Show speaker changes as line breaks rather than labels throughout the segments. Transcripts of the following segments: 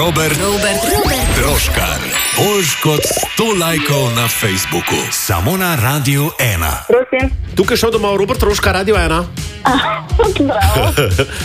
Robert Troškar. Boljš kot 100 lajkov na Facebooku. Samo na Radiu 1.
Prosim.
Tukaj šel doma Robert Troškar, Radio 1.
Bravo.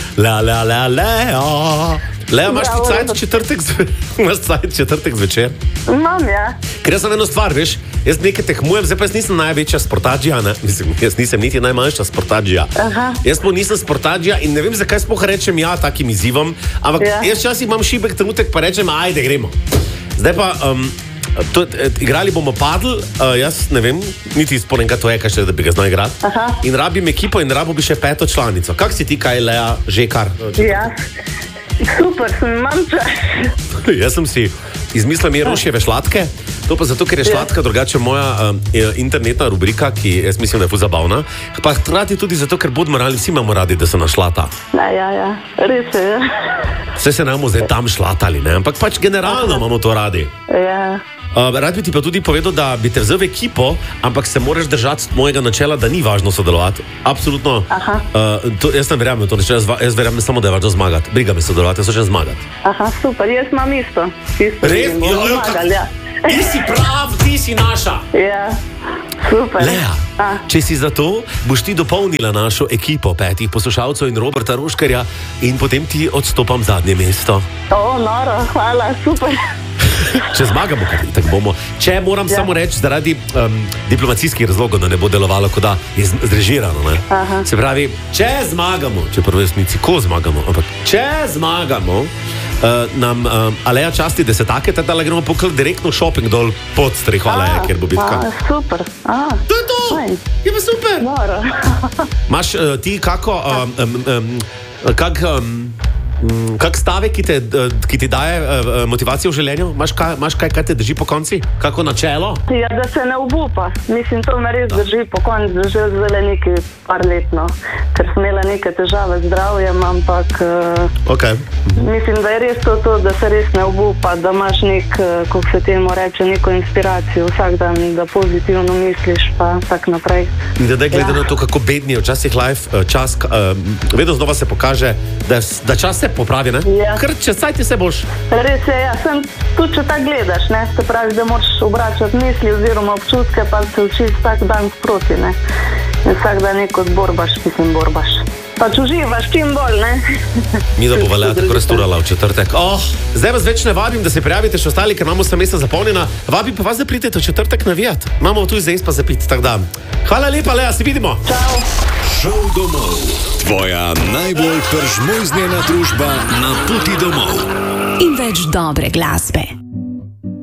Lea, imaš ti cajt četrtek zvečer?
Imam, ja.
Ker jaz sem eno stvar, veš, jaz nekaj tekmujem, zdaj pa jaz nisem največja sportađija, ne? Mislim, jaz nisem niti najmanjša sportađija. Jaz pa nisem sportađija in ne vem, zakaj sploh rečem ja takim izzivom, ampak jaz časih imam šibek trenutek, pa rečem, ajde, gremo. Zdaj pa, igrali bomo padl, jaz ne vem, niti sponem, kaj to je, kaj še, da bi ga znal igrati. In rabim ekipo in rabo bi še 5. članico. Kak si ti, kaj, Lea, že kar?
Ja. Super, imam čas.
Jaz sem si izmislil Mirošjeve šlatke, to pa zato, ker je šlatka drugače moja internetna rubrika, ki jaz mislim, da je ful zabavna, pa hkrati tudi zato, ker bodimo realni, vsi imamo radi, da se našlata.
Ja, res je.
Vse se nam zdaj tam šlatali, ne? Ampak pač generalno imamo to radi.
Ja.
Rad bi ti pa tudi povedal, da bi te vzel v ekipo, ampak se moraš držati mojega načela, da ni važno sodelovati. Absolutno. Jaz ne verjamem to načelo, jaz verjamem samo, da je važno zmagati. Briga me sodelovati, jaz hočem zmagati.
Super, jaz imam isto.
Res? Ti si prav, ti si naša.
Ja, super.
Lea, če si za to, boš ti dopolnila našo ekipo 5 poslušalcev in Roberta Troškarja in potem ti odstopam zadnje mesto.
Noro, hvala, super.
Če zmagamo, tako bomo. Če moram samo reči, zaradi diplomacijskih razlogov, da ne bo delovalo, kot da je zrežirano. Ne? Se pravi, če zmagamo, če prvo resnici, ko zmagamo, ampak če zmagamo, nam Aleja časti desetake, da gremo pokl direktno shopping dol pod streho Aleja, kjer bo bitka.
Super.
To je to! Je pa super!
Noro.
Maš ti kako kak stavek, ki ti daje motivacijo v življenju? Imaš kaj te drži po konci? Kako načelo?
Ja, da se ne obupa. Mislim, to me res drži po konci, že zdaj nekaj par letno, ker sem imela neke težave z zdravjem, ampak mislim, da je res to, da se res ne obupa, da imaš kako se temu reče, neko inspiracijo vsak dan, da pozitivno misliš, pa tak naprej.
In da glede na to, kako bedni je včasih life, čas, vedno znova se pokaže, da čas se popravi, ne?
Ja.
Ker če saj ti se boš.
Res je, ja. Tudi če tako gledaš, ne? Se pravi, da moraš obračati misli oziroma občutke, pa se učiš vsak dan sproti, ne? In vsak dan neko borbaš. Pač uživaš čim bolj, ne?
Mi da bo Lea tako resturala v četrtek. Zdaj vas več ne vabim, da se prijavite še ostali, ker imamo vsa mesta zapolnjena. Vabim pa vas, da pridete v četrtek navijat. Imamo tu zdaj pa zapiti, tako da. Hvala lepa, Lea, se vidimo.
Čau.
Šov domov. Tvoja najbolj kržmojznjena družba na poti domov.
In več dobre glasbe.